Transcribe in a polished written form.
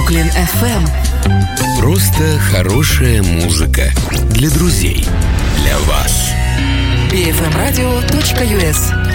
Бруклин FM. Просто хорошая музыка для друзей, для вас. bfmradio.us